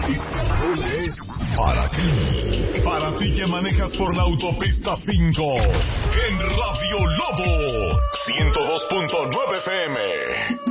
Para ti. Para ti que manejas por la autopista 5. En Radio Lobo 102.9 FM.